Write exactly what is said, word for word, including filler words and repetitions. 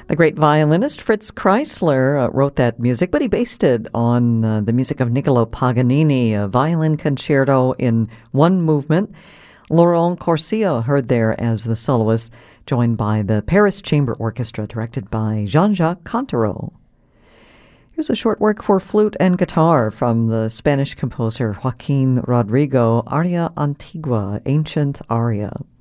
The great violinist Fritz Kreisler uh, wrote that music, but he based it on uh, the music of Niccolo Paganini, a violin concerto in one movement. Laurent Corsia heard there as the soloist, joined by the Paris Chamber Orchestra, directed by Jean-Jacques Contero. Here's a short work for flute and guitar from the Spanish composer Joaquin Rodrigo, Aria Antigua, Ancient Aria.